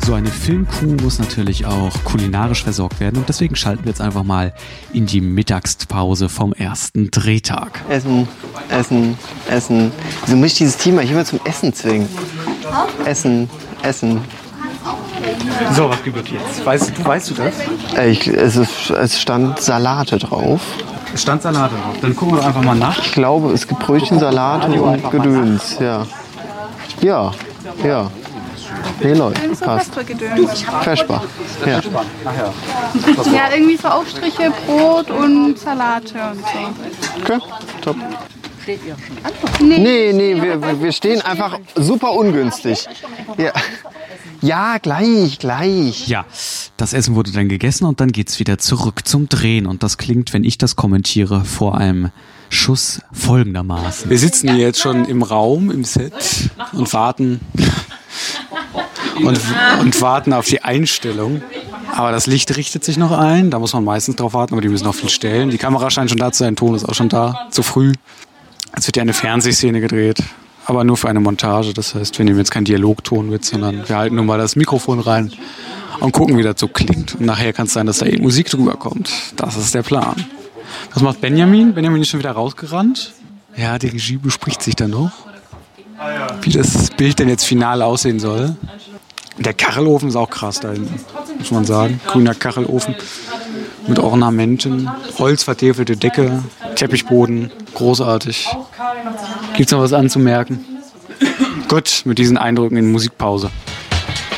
So eine Filmkuh muss natürlich auch kulinarisch versorgt werden und deswegen schalten wir jetzt einfach mal in die Mittagspause vom ersten Drehtag. Essen. Wieso muss ich dieses Team immer zum Essen zwingen? Essen. So, was gibt es jetzt? Weißt du das? Es stand Salate drauf. Es stand Salate drauf. Dann gucken wir doch einfach mal nach. Ich glaube, es gibt Brötchen, Salate und Gedöns. Ja. Nee, läuft. Passt. Feschbar. Ja. Ja, irgendwie so Aufstriche, Brot und Salate und so. Okay, top. Steht ihr schon an? Nee, wir stehen einfach super ungünstig. Ja, gleich. Ja, das Essen wurde dann gegessen und dann geht's wieder zurück zum Drehen. Und das klingt, wenn ich das kommentiere, vor einem Schuss folgendermaßen. Wir sitzen hier jetzt schon im Raum, im Set und warten auf die Einstellung. Aber das Licht richtet sich noch ein, da muss man meistens drauf warten, aber die müssen noch viel stellen. Die Kamera scheint schon da zu sein, Ton ist auch schon da, zu früh. Es wird ja eine Fernsehszene gedreht, aber nur für eine Montage. Das heißt, wir nehmen jetzt keinen Dialogton mit, sondern wir halten nur mal das Mikrofon rein und gucken, wie das so klingt. Und nachher kann es sein, dass da Musik drüber kommt. Das ist der Plan. Was macht Benjamin? Benjamin ist schon wieder rausgerannt. Ja, die Regie bespricht sich dann noch, wie das Bild denn jetzt final aussehen soll. Der Kachelofen ist auch krass da hinten, muss man sagen. Grüner Kachelofen mit Ornamenten, holzvertäfelte Decke, Teppichboden, großartig. Gibt's noch was anzumerken? Gut, mit diesen Eindrücken in Musikpause.